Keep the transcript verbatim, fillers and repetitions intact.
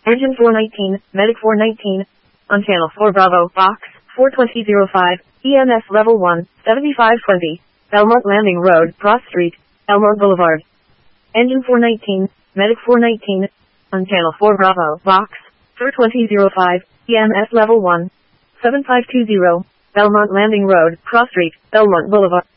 Engine four nineteen, Medic four nineteen, on Channel four Bravo, Box four twenty oh five, E M S Level one, seventy-five twenty, Belmont Landing Road, Cross Street, Elmont Boulevard. Engine four nineteen, Medic four nineteen, on Channel four Bravo, Box four twenty oh five, E M S Level one, seven five two zero, Belmont Landing Road, Cross Street, Belmont Boulevard.